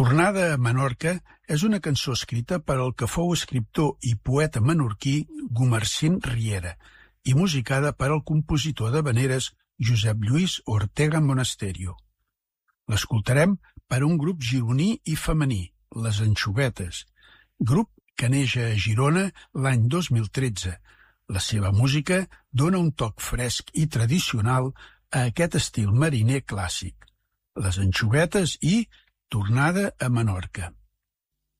Tornada a Menorca és una cançó escrita per al que fou escriptor i poeta menorquí Gumersind Riera i musicada per al compositor d'havaneres Josep Lluís Ortega Monasterio. L'escoltarem per un grup gironí i femení, Les Anxovetes, grup que neix a Girona l'any 2013. La seva música dona un toc fresc i tradicional a aquest estil mariner clàssic. Les Anxovetes i Tornada a Menorca.